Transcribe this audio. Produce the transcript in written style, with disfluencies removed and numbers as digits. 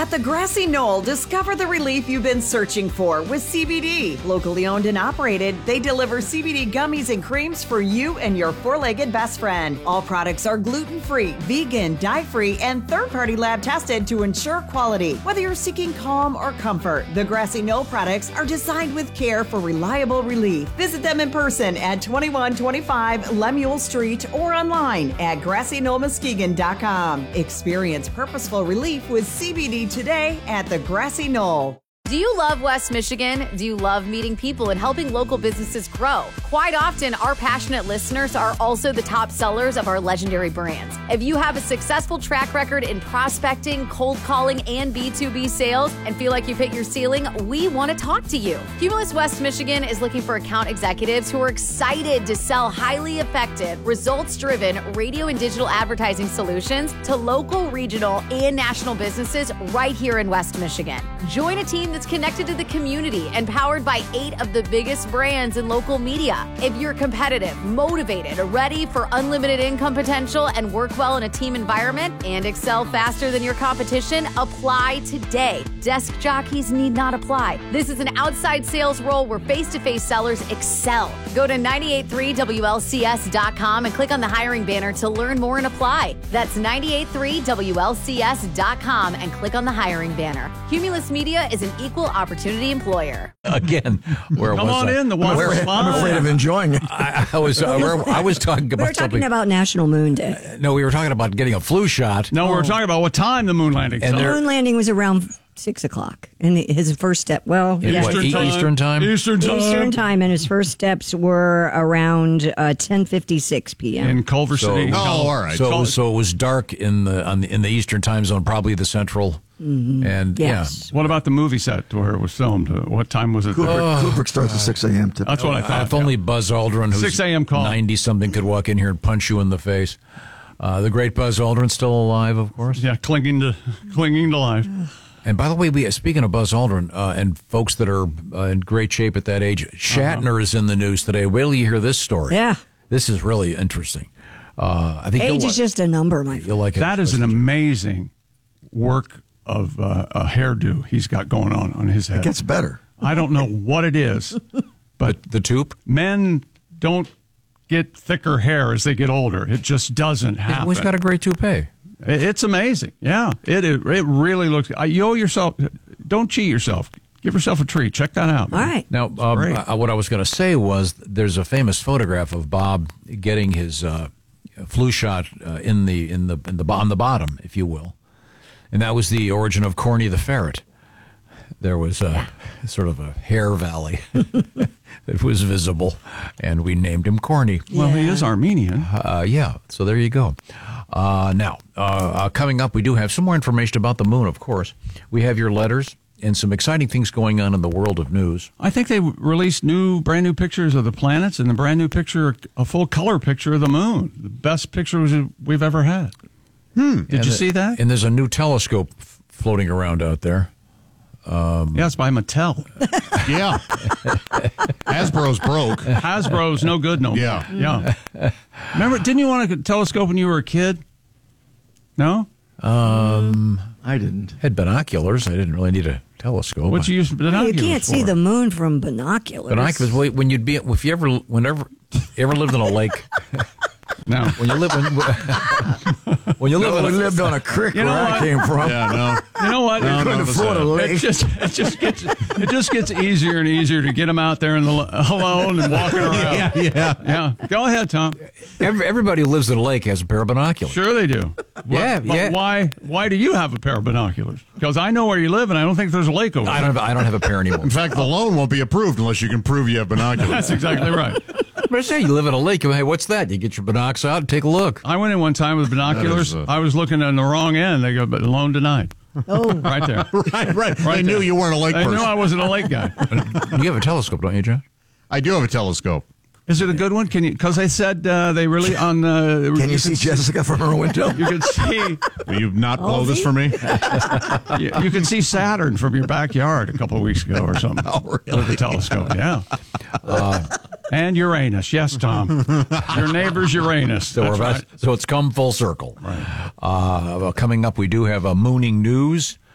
At the Grassy Knoll, discover the relief you've been searching for with CBD. Locally owned and operated, they deliver CBD gummies and creams for you and your four-legged best friend. All products are gluten-free, vegan, dye-free, and third-party lab tested to ensure quality. Whether you're seeking calm or comfort, the Grassy Knoll products are designed with care for reliable relief. Visit them in person at 2125 Lemuel Street or online at GrassyKnollMuskegon.com. Experience purposeful relief with CBD today at the Grassy Knoll. Do you love West Michigan? Do you love meeting people and helping local businesses grow? Quite often, our passionate listeners are also the top sellers of our legendary brands. If you have a successful track record in prospecting, cold calling, and B2B sales and feel like you've hit your ceiling, we want to talk to you. Cumulus West Michigan is looking for account executives who are excited to sell highly effective, results-driven radio and digital advertising solutions to local, regional, and national businesses right here in West Michigan. Join a team that's connected to the community and powered by 8 of the biggest brands in local media. If you're competitive, motivated, ready for unlimited income potential, and work well in a team environment and excel faster than your competition, apply today. Desk jockeys need not apply. This is an outside sales role where face-to-face sellers excel. Go to 983WLCS.com and click on the hiring banner to learn more and apply. That's 983WLCS.com and click on the hiring banner. Cumulus Media is an equal opportunity employer. Again, where Come was on I? in. The water's fine. I'm afraid of enjoying it. I was talking about We were talking something. about National Moon Day. No, we were talking about getting a flu shot. No, we were talking about what time the moon landing. And The there- moon landing was around 6 o'clock. And his first step, well, In what, Eastern time? Eastern time. Eastern time, and his first steps were around 10:56 p.m. In Culver City. all right. So it was dark in the Eastern time zone, probably the Central. And Yes. What about the movie set where it was filmed? What time was it? Kubrick starts at 6 a.m. That's what I thought. if only Buzz Aldrin, who's 6 a.m. call. 90-something, could walk in here and punch you in the face. The great Buzz Aldrin, still alive, of course. Yeah, clinging to life. And by the way, speaking of Buzz Aldrin and folks that are in great shape at that age, Shatner is in the news today. Wait till you hear this story. Yeah. This is really interesting. I think Age is just a number, my friend. you'll like it. That is an amazing work of a hairdo he's got going on his head. It gets better. I don't know what it is, but the toop. men don't get thicker hair as they get older. It just doesn't happen. Always got a great toupee. It's amazing. Yeah, it really looks. You owe yourself. Don't cheat yourself. Give yourself a treat. Check that out. All right. Now, what I was going to say was there's a famous photograph of Bob getting his flu shot on the bottom, if you will, and that was the origin of Corny the ferret. There was sort of a hair valley that was visible, and we named him Corny. Well, he is Armenian. Yeah, so there you go. Now, coming up, we do have some more information about the moon, of course. We have your letters and some exciting things going on in the world of news. I think they released brand new pictures of the planets and the brand new picture, a full color picture of the moon. The best pictures we've ever had. Did you see that? And there's a new telescope floating around out there. Yeah, it's by Mattel. Yeah. Hasbro's broke. Hasbro's no good no more. Yeah. Yeah. Remember, didn't you want a telescope when you were a kid? No? I didn't. Had binoculars. I didn't really need a telescope. What'd you use binoculars You can't see for? the moon from binoculars. Binoculars. When you'd be, if you ever lived in a lake. No. When you live when you live We in a, lived on a creek You know where I what? came from. Yeah, no. You know what? No, Couldn't no, afford a lake. It just gets easier and easier to get them out there alone and walking around. Yeah. Go ahead, Tom. everybody who lives in a lake has a pair of binoculars. Sure they do. Yeah, But yeah. Why do you have a pair of binoculars? Because I know where you live and I don't think there's a lake over there. I don't have a pair anymore. In fact, the loan won't be approved unless you can prove you have binoculars. That's exactly right. But I say you live in a lake. Hey, what's that? You get your binocs out and take a look. I went in one time with binoculars. That is, I was looking on the wrong end. They go, but loan denied. Oh, Right there. right. They knew there. you weren't a lake They person. knew I wasn't a lake guy. You have a telescope, don't you, John? I do have a telescope. Is it a good one? Can you? Because they said they really on. Can you see Jessica from her window? You can see. Will you not blow this for me? You can see Saturn from your backyard a couple of weeks ago or something. Oh, really? With the telescope, yeah. And Uranus, yes, Tom. Your neighbor's Uranus. So, That's right. so it's come full circle. Right. Coming up, we do have a mooning news.